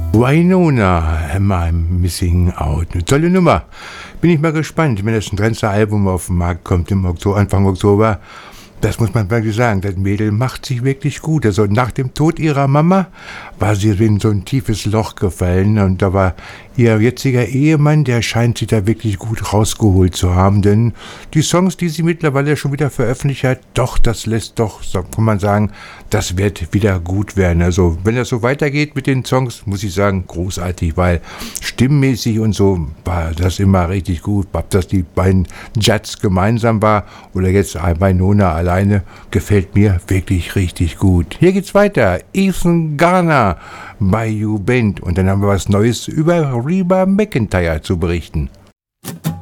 Wynonna, Am I Missing Out. Eine tolle Nummer. Bin ich mal gespannt, wenn das Trenzer-Album auf den Markt kommt im Oktober, Anfang Oktober. Das muss man wirklich sagen, das Mädel macht sich wirklich gut. Also nach dem Tod ihrer Mama war sie in so ein tiefes Loch gefallen und da war ihr jetziger Ehemann, der scheint sie da wirklich gut rausgeholt zu haben, denn die Songs, die sie mittlerweile schon wieder veröffentlicht hat, doch, das lässt doch, so kann man sagen, das wird wieder gut werden. Also wenn das so weitergeht mit den Songs, muss ich sagen, großartig, weil stimmmäßig und so war das immer richtig gut. Ob das die beiden Judds gemeinsam war oder jetzt Wynonna alleine, gefällt mir wirklich richtig gut. Hier geht's weiter. Ethan Garner, Bayou Bend. Und dann haben wir was Neues über Reba McEntire zu berichten.